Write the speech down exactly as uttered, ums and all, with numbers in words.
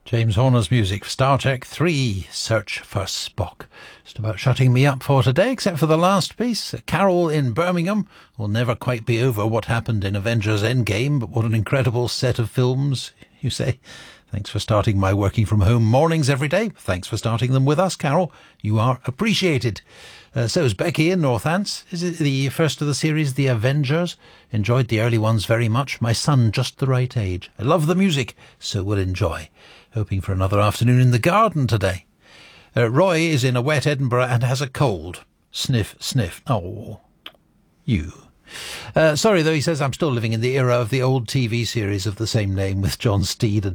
James Horner's music for Star Trek three, Search for Spock. Just about shutting me up for today, except for the last piece. Carol in Birmingham will never quite be over what happened in Avengers Endgame, but what an incredible set of films, you say. Thanks for starting my working from home mornings every day. Thanks for starting them with us, Carol. You are appreciated. Uh, so is Becky in Northants. Is it the first of the series, The Avengers? Enjoyed the early ones very much. My son, just the right age. I love the music, so will enjoy. Hoping for another afternoon in the garden today. Uh, Roy is in a wet Edinburgh and has a cold. Sniff, sniff. Oh, you. Uh, sorry, though, he says, I'm still living in the era of the old T V series of the same name with John Steed and